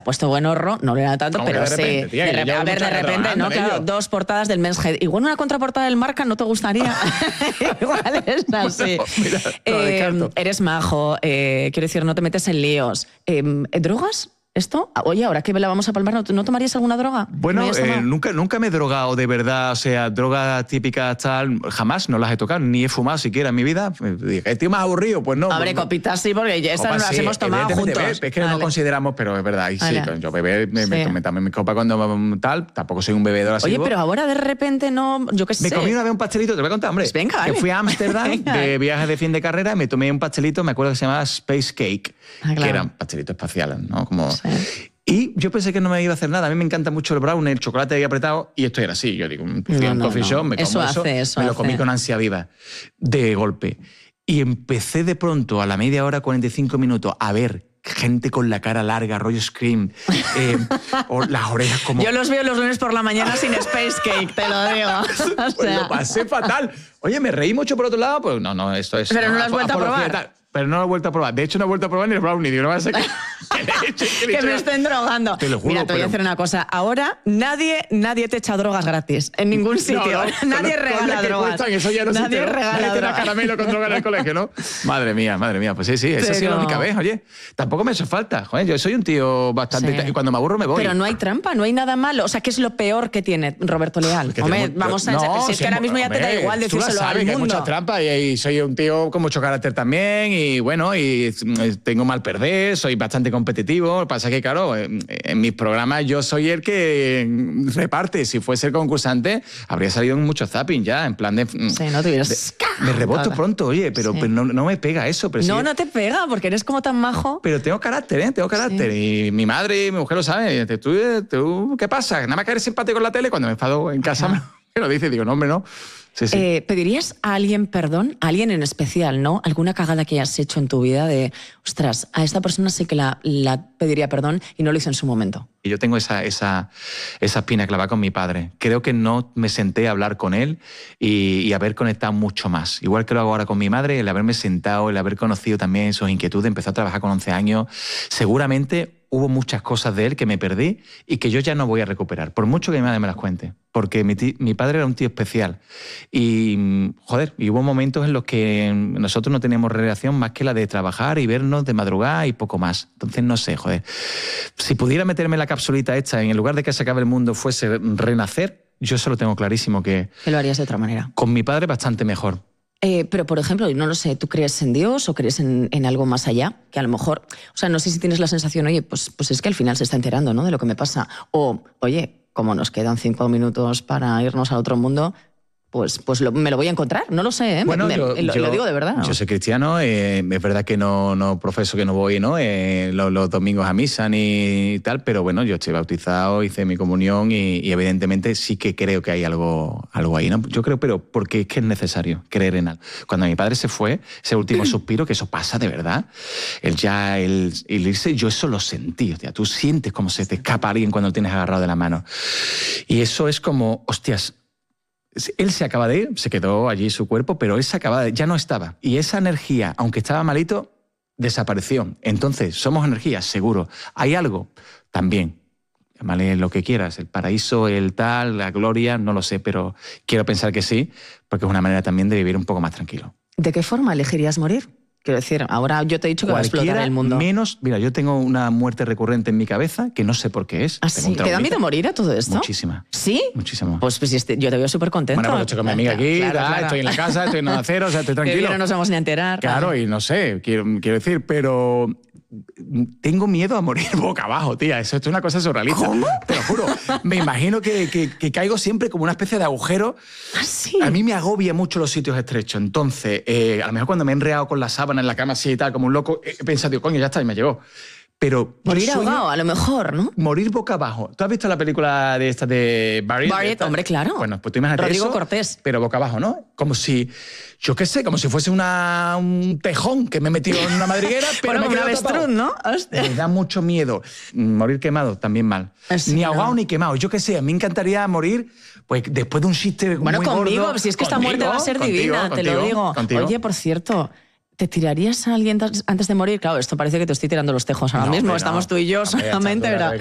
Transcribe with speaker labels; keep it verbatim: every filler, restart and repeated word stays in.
Speaker 1: puesto buen horror, no lo era tanto,
Speaker 2: Como
Speaker 1: pero
Speaker 2: de repente,
Speaker 1: sí.
Speaker 2: tía,
Speaker 1: de
Speaker 2: que
Speaker 1: rep-
Speaker 2: llevo
Speaker 1: a ver,
Speaker 2: mucho
Speaker 1: de
Speaker 2: rato
Speaker 1: repente,
Speaker 2: trabajando
Speaker 1: ¿no?
Speaker 2: en
Speaker 1: Claro,
Speaker 2: ello.
Speaker 1: dos portadas del Men's Health. Igual una contraportada del Marca no te gustaría. Igual es así.
Speaker 2: Bueno, mira, lo
Speaker 1: Eh,
Speaker 2: descarto.
Speaker 1: eres majo, eh, quiero decir, no te metes en líos. Eh, ¿Drogas? ¿Esto? Oye, ahora que la vamos a palmar, ¿no, ¿no tomarías alguna droga?
Speaker 2: Bueno,
Speaker 1: ¿No hayas
Speaker 2: eh,
Speaker 1: tomado?
Speaker 2: nunca, nunca me he drogado de verdad, o sea, drogas típicas tal, jamás no las he tocado, ni he fumado siquiera en mi vida. ¿El tío más aburrido? Pues no.
Speaker 1: Abre
Speaker 2: pues,
Speaker 1: copitas, sí, porque ya estas
Speaker 2: copas,
Speaker 1: las
Speaker 2: sí,
Speaker 1: hemos tomado
Speaker 2: evidentemente,
Speaker 1: juntos.
Speaker 2: bebé, es que no
Speaker 1: Vale.
Speaker 2: lo consideramos, pero es verdad, y sí,
Speaker 1: Vale.
Speaker 2: yo beber, me,
Speaker 1: Sí.
Speaker 2: me tomé también mi copa cuando tal, tampoco soy un bebedor así.
Speaker 1: Oye, pero ahora de repente no, yo qué sé.
Speaker 2: Me comí una vez un pastelito, te lo voy a contar, hombre.
Speaker 1: Pues venga,
Speaker 2: que
Speaker 1: vale.
Speaker 2: fui a Ámsterdam
Speaker 1: Venga.
Speaker 2: de viaje de fin de carrera, me tomé un pastelito, me acuerdo que se llamaba Space Cake,
Speaker 1: Ah, claro.
Speaker 2: que eran pastelitos espaciales, ¿no? Como...
Speaker 1: Sí.
Speaker 2: Y yo pensé que no me iba a hacer nada. A mí me encanta mucho el brownie, el chocolate ahí apretado, y esto era así. Yo digo, fui
Speaker 1: No,
Speaker 2: a un
Speaker 1: no,
Speaker 2: coffee
Speaker 1: no.
Speaker 2: shop, me como
Speaker 1: Eso
Speaker 2: eso,
Speaker 1: hace, eso
Speaker 2: me lo
Speaker 1: hace.
Speaker 2: comí con ansia viva, de golpe. Y empecé de pronto, a la media hora, cuarenta y cinco minutos, a ver gente con la cara larga, rollo Scream, eh, o las orejas como...
Speaker 1: Yo los veo los lunes por la mañana sin Space Cake, te lo digo. O
Speaker 2: Pues
Speaker 1: sea,
Speaker 2: lo pasé fatal. Oye, me reí mucho por otro lado, pues no, no, esto es...
Speaker 1: Pero no lo has
Speaker 2: ap-
Speaker 1: vuelto a
Speaker 2: apología
Speaker 1: probar.
Speaker 2: y tal. Pero no lo he vuelto a probar. De hecho, no he vuelto a probar ni el brownie. Digo, no va a ser que... que le eche- que le
Speaker 1: que
Speaker 2: eche-
Speaker 1: me estén drogando.
Speaker 2: Te lo juro,
Speaker 1: Mira, te voy a
Speaker 2: pero-
Speaker 1: decir una cosa. Ahora nadie, nadie te echa drogas gratis. En ningún sitio.
Speaker 2: No, no,
Speaker 1: nadie
Speaker 2: con lo- con
Speaker 1: regala
Speaker 2: lo que
Speaker 1: drogas.
Speaker 2: cuestan, eso ya no
Speaker 1: nadie
Speaker 2: existe, ¿no?
Speaker 1: regala
Speaker 2: Nadie te da
Speaker 1: drogas.
Speaker 2: caramelo con droga en el colegio, ¿no? Madre mía, madre mía. Pues sí, sí, esa ha sido la
Speaker 1: Pero-
Speaker 2: única vez, oye. Tampoco me hace falta. Joder, yo soy un tío bastante...
Speaker 1: Sí.
Speaker 2: Y cuando me aburro me voy.
Speaker 1: Pero no hay trampa, no hay nada malo. O sea, ¿qué es lo peor que tiene Roberto Leal?
Speaker 2: Que
Speaker 1: Hombre,
Speaker 2: tengo-
Speaker 1: vamos a...
Speaker 2: No,
Speaker 1: si es
Speaker 2: sí,
Speaker 1: que ahora mismo ya te da
Speaker 2: hombre,
Speaker 1: igual
Speaker 2: tú la
Speaker 1: decírselo
Speaker 2: sabes
Speaker 1: al
Speaker 2: que hay
Speaker 1: mundo.
Speaker 2: muchas trampas y, y soy un tío con mucho carácter también y bueno, y eh, tengo mal perder, soy bastante competitivo. Lo que pasa es que, claro, en, en mis programas yo soy el que reparte. Si fuese el concursante, habría salido en mucho zapping ya, en plan de...
Speaker 1: Sí, no te hubieras...
Speaker 2: de- me reboto
Speaker 1: Toda.
Speaker 2: pronto, oye, pero,
Speaker 1: Sí.
Speaker 2: pero no, no me pega eso. Pero
Speaker 1: No,
Speaker 2: sí-
Speaker 1: no te pega, porque eres como tan majo.
Speaker 2: Pero tengo carácter, ¿eh? Tengo carácter. Y mi madre y mi mujer lo saben. ¿Tú, tú, ¿Qué pasa? Nada más que eres simpático en la tele. Cuando me enfado en casa me, me lo dice. Digo, no, hombre, no. Sí, sí.
Speaker 1: Eh, ¿Pedirías a alguien perdón? A alguien en especial, ¿no? ¿Alguna cagada que hayas hecho en tu vida de, ostras, a esta persona sí que la, la pediría perdón y no lo hizo en su momento?
Speaker 2: Y yo tengo esa, esa, esa espina clavada con mi padre. Creo que no me senté a hablar con él y, y haber conectado mucho más. Igual que lo hago ahora con mi madre, el haberme sentado, el haber conocido también sus inquietudes. Empezó a trabajar con once años. Seguramente hubo muchas cosas de él que me perdí y que yo ya no voy a recuperar, por mucho que mi madre me las cuente. Porque mi, ti- mi padre era un tío especial. Y, joder, y hubo momentos en los que nosotros no teníamos relación más que la de trabajar y vernos de madrugada y poco más. Entonces, no sé, joder. Si pudiera meterme la capsulita esta, en lugar de que se acabe el mundo fuese renacer, yo eso lo tengo clarísimo, que
Speaker 1: Que lo harías de otra manera.
Speaker 2: con mi padre bastante mejor.
Speaker 1: Eh, pero, por ejemplo, no lo sé, ¿tú crees en Dios o crees en, en algo más allá? Que a lo mejor, o sea, no sé si tienes la sensación, oye, pues, pues es que al final se está enterando, ¿no?, de lo que me pasa. O, oye, como nos quedan cinco minutos para irnos al otro mundo, pues, pues lo- me lo voy a encontrar. No lo sé, ¿eh?
Speaker 2: Bueno,
Speaker 1: Me-
Speaker 2: yo,
Speaker 1: me- lo,
Speaker 2: yo-
Speaker 1: lo digo de verdad. ¿no?
Speaker 2: Yo soy cristiano, eh, es verdad que no, no profeso que no voy ¿no? Eh, los, los domingos a misa ni tal, pero bueno, yo estoy bautizado, hice mi comunión y, y evidentemente sí que creo que hay algo, algo ahí, ¿no? Yo creo, pero porque es que es necesario creer en algo. Cuando mi padre se fue, ese último suspiro, que eso pasa de verdad, él ya, el, el irse, yo eso lo sentí, hostia, tú sientes cómo se te escapa alguien cuando lo tienes agarrado de la mano. Y eso es como, hostias, él se acaba de ir, se quedó allí su cuerpo, pero él se acaba de, ya no estaba. Y esa energía, aunque estaba malito, desapareció. Entonces, somos energía, seguro. ¿Hay algo? También. Llámale lo que quieras, el paraíso, el tal, la gloria, no lo sé, pero quiero pensar que sí, porque es una manera también de vivir un poco más tranquilo.
Speaker 1: ¿De qué forma elegirías morir? Quiero decir, ahora yo te he dicho que va a explotar el mundo.
Speaker 2: Menos, mira, yo tengo una muerte recurrente en mi cabeza que no sé por qué es.
Speaker 1: ¿Ah,
Speaker 2: Tengo
Speaker 1: sí?
Speaker 2: un
Speaker 1: ¿Te da
Speaker 2: traumita.
Speaker 1: miedo morir a todo esto?
Speaker 2: Muchísima.
Speaker 1: ¿Sí?
Speaker 2: Muchísimo.
Speaker 1: Pues, pues este- yo te veo súper contento.
Speaker 2: Bueno, pues estoy con mi amiga aquí,
Speaker 1: Claro,
Speaker 2: tal,
Speaker 1: claro.
Speaker 2: estoy en la casa, estoy en nada cero, o sea, estoy
Speaker 1: Que
Speaker 2: tranquilo.
Speaker 1: bien, no nos vamos ni a enterar.
Speaker 2: Claro,
Speaker 1: Vale.
Speaker 2: y no sé, quiero, quiero decir, pero tengo miedo a morir boca abajo, tía. Eso es una cosa surrealista.
Speaker 1: ¿Cómo?
Speaker 2: Te lo juro. Me imagino que, que, que caigo siempre como una especie de agujero.
Speaker 1: ¿Ah, sí?
Speaker 2: A mí me agobia mucho los sitios estrechos. Entonces, eh, a lo mejor cuando me he enreado con la sábana en la cama así y tal, como un loco, he pensado, digo, coño, ya está, y me llegó. Pero yo
Speaker 1: Morir
Speaker 2: sueño
Speaker 1: ahogado, a lo mejor, ¿no?
Speaker 2: morir boca abajo. ¿Tú has visto la película de esta de Barry?
Speaker 1: Barry, hombre, claro.
Speaker 2: Bueno, pues tú imagínate
Speaker 1: Rodrigo
Speaker 2: eso,
Speaker 1: Cortés.
Speaker 2: pero boca abajo, ¿no? Como si, yo qué sé, como si fuese una, un tejón que me he metido en una madriguera, pero
Speaker 1: Bueno,
Speaker 2: me he
Speaker 1: como un
Speaker 2: quedado tapado.
Speaker 1: avestruz, ¿no? Hostia.
Speaker 2: Me da mucho miedo. Morir quemado, también mal.
Speaker 1: Sí,
Speaker 2: ni ahogado
Speaker 1: no.
Speaker 2: ni quemado. Yo qué sé, a mí me encantaría morir pues después de un chiste
Speaker 1: Bueno,
Speaker 2: muy
Speaker 1: conmigo,
Speaker 2: gordo.
Speaker 1: si es que esta
Speaker 2: Contigo,
Speaker 1: muerte va a ser
Speaker 2: contigo,
Speaker 1: divina, te lo
Speaker 2: contigo,
Speaker 1: digo.
Speaker 2: contigo.
Speaker 1: Oye, por cierto, ¿Te tirarías a alguien antes de morir? Claro, esto parece que te estoy tirando los tejos ahora
Speaker 2: No,
Speaker 1: mismo.
Speaker 2: hombre,
Speaker 1: Estamos
Speaker 2: no.
Speaker 1: tú y yo
Speaker 2: Hombre,
Speaker 1: solamente,
Speaker 2: echando la
Speaker 1: ¿verdad?